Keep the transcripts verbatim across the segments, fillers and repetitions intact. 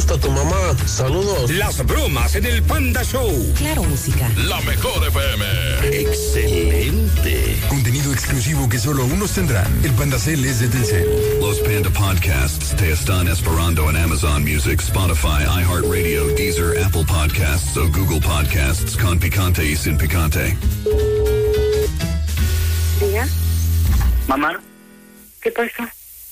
gusta tu mamá. Saludos. Las bromas en el Panda Show. Claro, música. La mejor F M. Excelente. Contenido exclusivo que solo unos tendrán. El Panda Cel es de Telcel. Los Panda Podcasts te están esperando en Amazon Music, Spotify, iHeartRadio, Deezer, Apple Podcasts o Google Podcasts con picante y sin picante. ¿Diga? Mamá. ¿Qué pasó?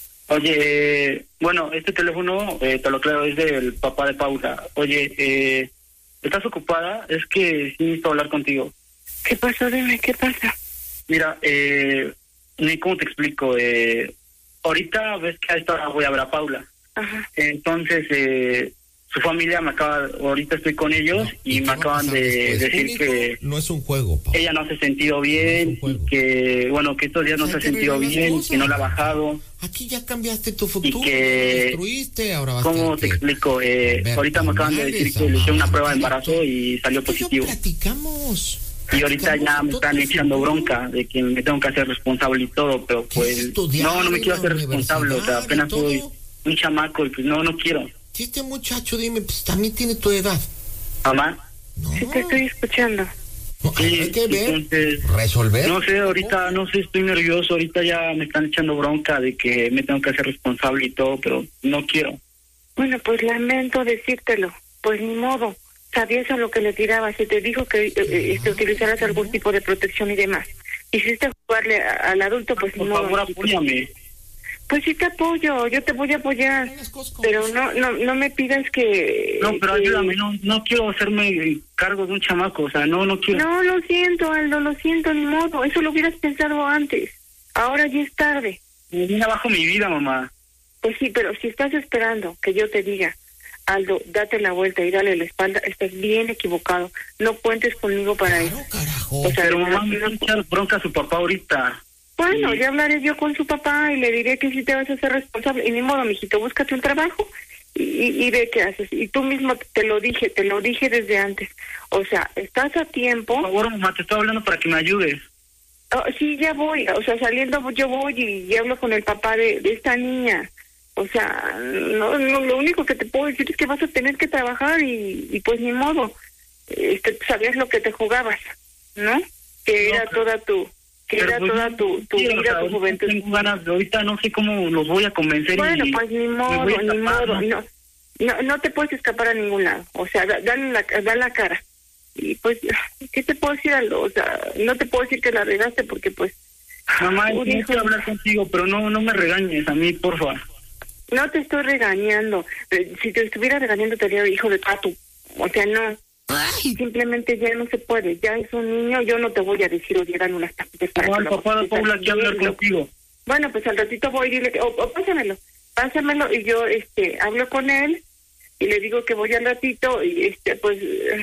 Oye, bueno, este teléfono, eh, te lo creo, es del papá de Paula. Oye, eh, ¿estás ocupada? Es que sí necesito hablar contigo. ¿Qué pasó? Dime, ¿qué pasa? Mira, eh, ¿cómo te explico? Eh, ahorita ves que a esta hora voy a ver a Paula. Ajá. Entonces, eh, su familia me acaba, ahorita estoy con ellos no, y, y me acaban de decir que no es un juego, Paula. Ella no se ha sentido bien, no y que, bueno, que estos días no se ha sentido bien, que no la ha bajado. Aquí ya cambiaste tu futuro, y que destruiste, ahora vas ¿cómo a te que... explico? Eh, ahorita me acaban de decir que le hice una prueba de embarazo y salió positivo. Platicamos. Y ahorita ya me están echando bronca de que me tengo que hacer responsable y todo, pero pues no, no me quiero hacer responsable, o sea, apenas soy un chamaco y pues no, no quiero. Si este muchacho, dime, pues también tiene tu edad. ¿Mamá? No. Sí, te estoy escuchando. No, sí, hay que ver, entonces, resolver. No sé, ahorita, no sé, estoy nervioso, ahorita ya me están echando bronca de que me tengo que hacer responsable y todo, pero no quiero. Bueno, pues lamento decírtelo, pues ni modo. Sabías a lo que le tirabas, se te dijo que eh, este, utilizaras algún tipo de protección y demás. Hiciste jugarle a, al adulto, pues por ni modo. Por favor, apóyame. Pues sí te apoyo, yo te voy a apoyar, pero no no no me pidas que... No, pero que... ayúdame, no no quiero hacerme cargo de un chamaco, o sea, no, no quiero... No, lo siento, Aldo, lo siento, ni modo, eso lo hubieras pensado antes, ahora ya es tarde. Me viene abajo mi vida, mamá. Pues sí, pero si estás esperando que yo te diga, Aldo, date la vuelta y dale la espalda, estás bien equivocado, no cuentes conmigo para claro, eso. Carajo. O sea, pero no, mamá, me va a echar bronca a su papá ahorita. Bueno, sí. Ya hablaré yo con su papá y le diré que sí te vas a hacer responsable. Y ni modo, mijito, búscate un trabajo y, y, y ve qué haces. Y tú mismo te lo dije, te lo dije desde antes. O sea, estás a tiempo. Por favor, mamá, te estoy hablando para que me ayudes. Oh, sí, ya voy. O sea, saliendo yo voy y, y hablo con el papá de, de esta niña. O sea, no, no, lo único que te puedo decir es que vas a tener que trabajar y, y pues ni modo. Este, sabías lo que te jugabas, ¿no? Que era no, toda tu... que era pues, toda tu, tu vida, o sea, tu juventud. Tengo ganas de ahorita, no sé cómo los voy a convencer. Bueno, y pues ni modo, ni modo, no, no, no te puedes escapar a ningún lado, o sea, da, dale la, da la cara. Y pues, ¿qué te puedo decir, Aldo? O sea, no te puedo decir que la regaste porque pues... Mamá, yo quiero hablar contigo, pero no no me regañes a mí, por favor. No te estoy regañando, si te estuviera regañando te diría hijo de pato, o sea, no... Ay. Simplemente ya no se puede, ya es un niño, yo no te voy a decir o llegar unas tapitas para... No, el papá de Paula quiere hablar contigo. Bueno, pues al ratito voy y dile, que, o, o pásamelo, pásamelo y yo este hablo con él y le digo que voy al ratito y este pues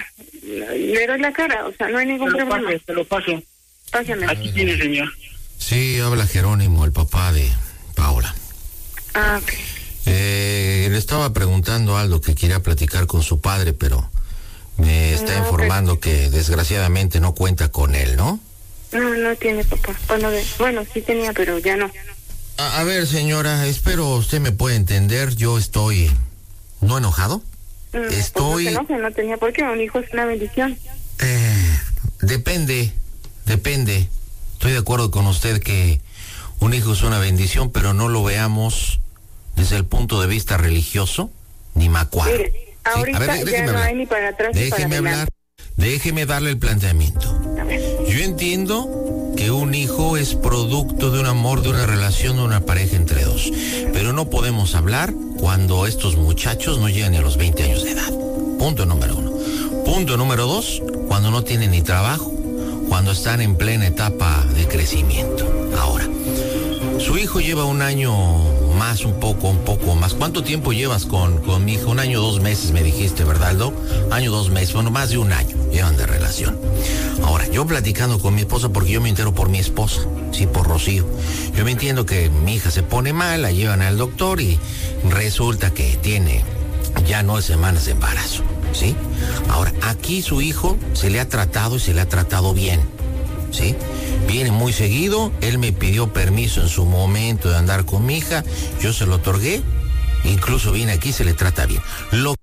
le doy la cara, o sea, no hay ningún te lo problema. Paso, te lo paso. Pásamelo. Aquí tiene, señor. Sí, habla Jerónimo, el papá de Paula. Ah, ok. Eh, le estaba preguntando a Aldo que quería platicar con su padre, pero... me está no, informando pero... que desgraciadamente no cuenta con él, ¿no? No, no tiene papá. Bueno, de... bueno sí tenía, pero ya no. A, a ver, señora, espero usted me pueda entender. Yo estoy no enojado. Mm, estoy... Pues no, se no tenía por qué. Un hijo es una bendición. Eh, depende, depende. Estoy de acuerdo con usted que un hijo es una bendición, pero no lo veamos desde el punto de vista religioso ni macuaro. Mire. Ahorita sí, a ver, ya no hablar. hay ni para atrás déjeme ni para hablar, déjeme darle el planteamiento. Yo entiendo que un hijo es producto de un amor, de una relación, de una pareja entre dos, pero no podemos hablar cuando estos muchachos no llegan ni a los veinte años de edad. Punto número uno. Punto número dos, cuando no tienen ni trabajo, cuando están en plena etapa de crecimiento. Ahora, su hijo lleva un año más, un poco, un poco más. ¿Cuánto tiempo llevas con, con mi hijo? Un año, dos meses, me dijiste, ¿verdad, Aldo? Año, dos meses, bueno, más de un año llevan de relación. Ahora, yo platicando con mi esposa, porque yo me entero por mi esposa, sí, por Rocío. Yo me entiendo que mi hija se pone mal, la llevan al doctor y resulta que tiene ya nueve semanas de embarazo, ¿sí? Ahora, aquí su hijo se le ha tratado y se le ha tratado bien, ¿sí? Viene muy seguido, él me pidió permiso en su momento de andar con mi hija, yo se lo otorgué, incluso viene aquí y se le trata bien. Lo